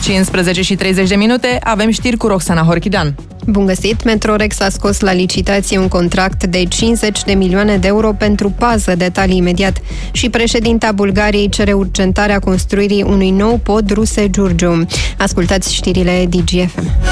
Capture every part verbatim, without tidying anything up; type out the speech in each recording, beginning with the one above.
cincisprezece și treizeci de minute, avem știri cu Roxana Horchidan. Bun găsit! Metrorex a scos la licitație un contract de cincizeci de milioane de euro pentru pază, detalii imediat. Și președinta Bulgariei cere urgentarea construirii unui nou pod Ruse-Giurgiu. Ascultați știrile D G F M.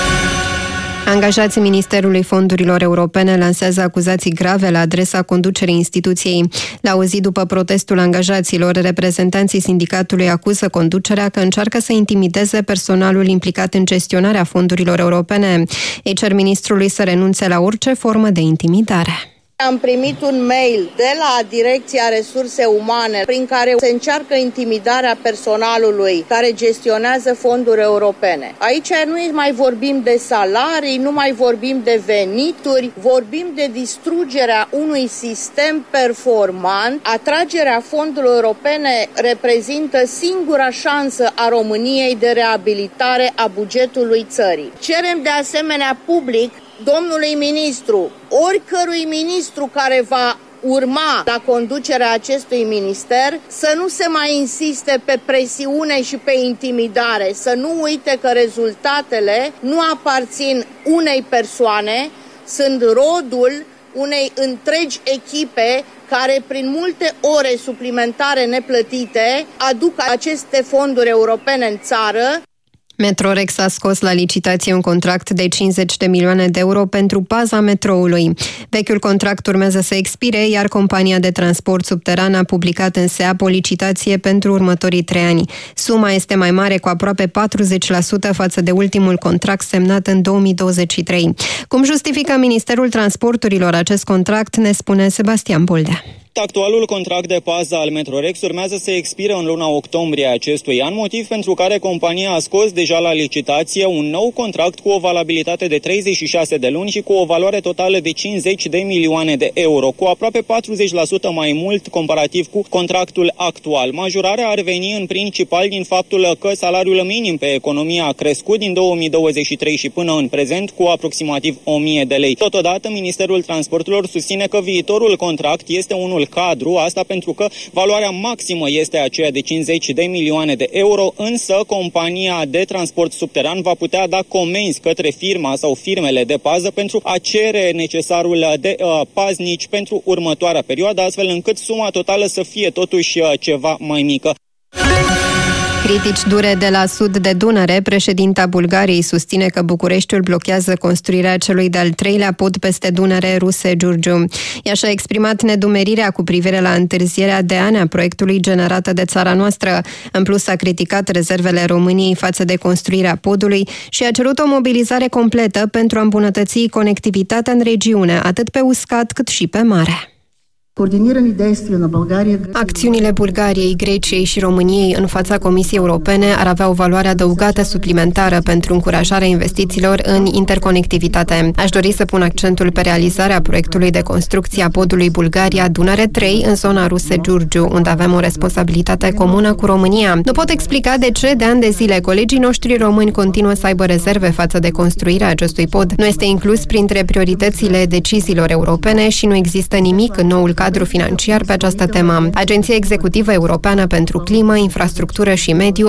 Angajații Ministerului Fondurilor Europene lansează acuzații grave la adresa conducerii instituției. La o zi după protestul angajaților, reprezentanții sindicatului acuză conducerea că încearcă să intimideze personalul implicat în gestionarea fondurilor europene. Ei cer ministrului să renunțe la orice formă de intimidare. Am primit un mail de la Direcția Resurse Umane prin care se încearcă intimidarea personalului care gestionează fonduri europene. Aici nu mai vorbim de salarii, nu mai vorbim de venituri, vorbim de distrugerea unui sistem performant. Atragerea fondurilor europene reprezintă singura șansă a României de reabilitare a bugetului țării. Cerem de asemenea public domnului ministru, oricărui ministru care va urma la conducerea acestui minister, să nu se mai insiste pe presiune și pe intimidare, să nu uite că rezultatele nu aparțin unei persoane, sunt rodul unei întregi echipe care prin multe ore suplimentare neplătite aduc aceste fonduri europene în țară. Metrorex a scos la licitație un contract de cincizeci de milioane de euro pentru paza metroului. Vechiul contract urmează să expire, iar compania de transport subteran a publicat în S E A P o licitație pentru următorii trei ani. Suma este mai mare cu aproape patruzeci la sută față de ultimul contract semnat în două mii douăzeci și trei. Cum justifică Ministerul Transporturilor acest contract, ne spune Sebastian Boldea. Actualul contract de pază al Metrorex urmează să expire în luna octombrie acestui an, motiv pentru care compania a scos deja la licitație un nou contract cu o valabilitate de treizeci și șase de luni și cu o valoare totală de cincizeci de milioane de euro, cu aproape patruzeci la sută mai mult comparativ cu contractul actual. Majorarea ar veni în principal din faptul că salariul minim pe economie a crescut din două mii douăzeci și trei și până în prezent cu aproximativ o mie de lei. Totodată, Ministerul Transporturilor susține că viitorul contract este unul cadru, asta pentru că valoarea maximă este aceea de cincizeci de milioane de euro, însă compania de transport subteran va putea da comenzi către firma sau firmele de pază pentru a cere necesarul de uh, paznici pentru următoarea perioadă, astfel încât suma totală să fie totuși uh, ceva mai mică. Critici dure de la sud de Dunăre, președinta Bulgariei susține că Bucureștiul blochează construirea celui de-al treilea pod peste Dunăre Ruse-Giurgiu. Ea și-a exprimat nedumerirea cu privire la întârzierea de ani a proiectului generată de țara noastră. În plus, a criticat rezervele României față de construirea podului și a cerut o mobilizare completă pentru a îmbunătăți conectivitatea în regiune, atât pe uscat cât și pe mare. Acțiunile Bulgariei, Greciei și României în fața Comisiei Europene ar avea o valoare adăugată suplimentară pentru încurajarea investițiilor în interconectivitate. Aș dori să pun accentul pe realizarea proiectului de construcție a podului Bulgaria-Dunăre trei în zona Ruse-Giurgiu, unde avem o responsabilitate comună cu România. Nu pot explica de ce de ani de zile colegii noștri români continuă să aibă rezerve față de construirea acestui pod. Nu este inclus printre prioritățile deciziilor europene și nu există nimic în noul cadru financiar pe această temă. Agenția Executivă Europeană pentru Climă, Infrastructură și Mediu